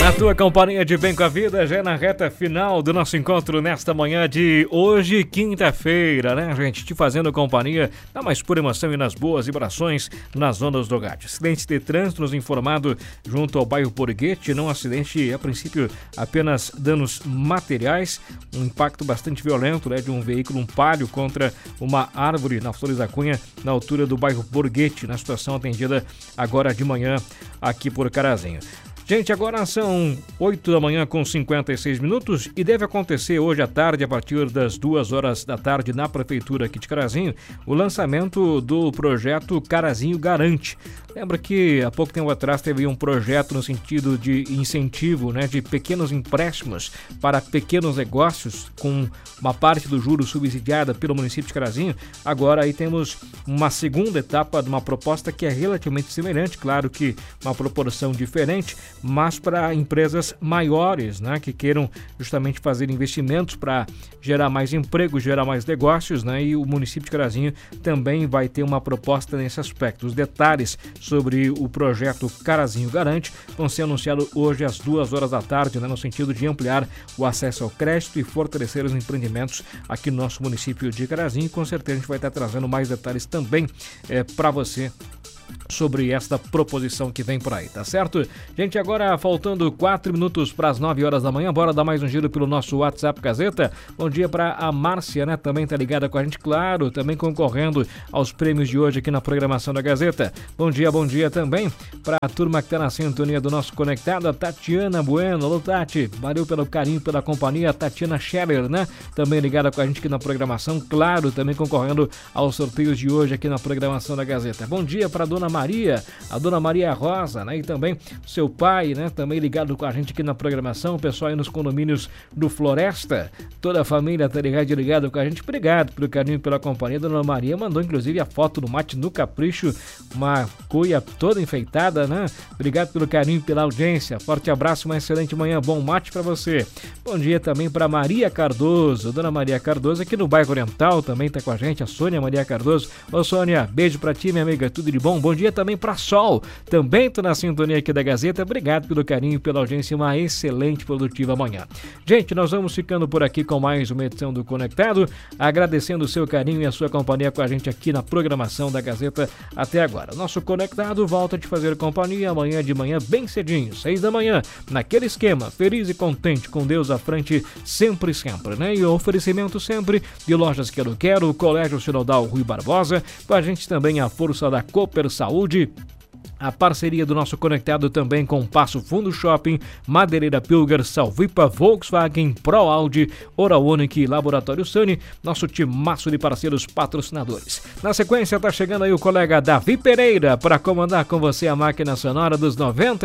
Na tua companhia de Bem com a Vida, já na reta final do nosso encontro nesta manhã de hoje, quinta-feira, né, gente? Te fazendo companhia na mais pura emoção e nas boas vibrações nas ondas do rádio. Acidente de trânsito nos informado junto ao bairro Borghetti, não acidente, a princípio apenas danos materiais, um impacto bastante violento, né, de um veículo, um Palio contra uma árvore na Flores da Cunha, na altura do bairro Borghetti, na situação atendida agora de manhã aqui por Carazinho. Gente, agora são 8 da manhã com 56 minutos e deve acontecer hoje à tarde, a partir das 2 horas da tarde, na Prefeitura aqui de Carazinho, o lançamento do projeto Carazinho Garante. Lembra que há pouco tempo atrás teve um projeto no sentido de incentivo, né, de pequenos empréstimos para pequenos negócios, com uma parte do juro subsidiada pelo município de Carazinho. Agora aí temos uma segunda etapa de uma proposta que é relativamente semelhante, claro que uma proporção diferente, mas para empresas maiores, né, que queiram justamente fazer investimentos para gerar mais emprego, gerar mais negócios, né, e o município de Carazinho também vai ter uma proposta nesse aspecto. Os detalhes sobre o projeto Carazinho Garante vão ser anunciados hoje às 2 horas da tarde, né, no sentido de ampliar o acesso ao crédito e fortalecer os empreendimentos aqui no nosso município de Carazinho. Com certeza a gente vai estar trazendo mais detalhes também para você sobre esta proposição que vem por aí, tá certo? Gente, agora faltando 4 minutos para as 9 horas da manhã, bora dar mais um giro pelo nosso WhatsApp Gazeta. Bom dia para a Márcia, né? Também tá ligada com a gente, claro, também concorrendo aos prêmios de hoje aqui na programação da Gazeta. Bom dia também para a turma que tá na sintonia do nosso Conectado, a Tatiana Bueno. Alô, Tati, valeu pelo carinho, pela companhia. A Tatiana Scheller, né? Também ligada com a gente aqui na programação, claro, também concorrendo aos sorteios de hoje aqui na programação da Gazeta. Bom dia para a Dona Maria, a Dona Maria Rosa, né? E também seu pai, né? Também ligado com a gente aqui na programação, o pessoal aí nos condomínios do Floresta, toda a família tá ligado com a gente. Obrigado pelo carinho, pela companhia. Dona Maria mandou inclusive a foto do mate no capricho, uma cuia toda enfeitada, né? Obrigado pelo carinho, pela audiência. Forte abraço, uma excelente manhã, bom mate para você. Bom dia também para Maria Cardoso, Dona Maria Cardoso aqui no bairro Oriental, também tá com a gente, a Sônia Maria Cardoso. Ô Sônia, beijo para ti, minha amiga, tudo de bom. Bom dia também para Sol, também tô na sintonia aqui da Gazeta. Obrigado pelo carinho, pela audiência, uma excelente e produtiva manhã. Gente, nós vamos ficando por aqui com mais uma edição do Conectado, agradecendo o seu carinho e a sua companhia com a gente aqui na programação da Gazeta até agora. Nosso Conectado volta a te fazer companhia amanhã de manhã bem cedinho, 6 da manhã, naquele esquema, feliz e contente, com Deus à frente, sempre, né? E o oferecimento sempre de Lojas Quero, Colégio Sinodal Rui Barbosa, com a gente também a força da Cooper Saúde, a parceria do nosso Conectado também com Passo Fundo Shopping, Madeireira Pilger, Salvipa, Volkswagen, Pro Audi, Oral Unique e Laboratório Sani, nosso timaço de parceiros patrocinadores. Na sequência tá chegando aí o colega Davi Pereira para comandar com você a máquina sonora dos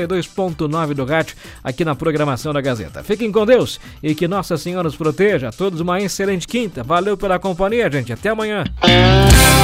92.9 do rádio aqui na programação da Gazeta. Fiquem com Deus e que Nossa Senhora os proteja. A todos uma excelente quinta. Valeu pela companhia, gente. Até amanhã.